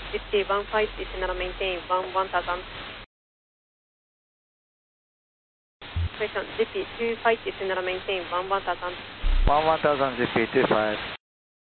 Gypsy 15 is now maintain 1000. Question, Gypsy 25 is now maintain 1000. 1000 GP 25.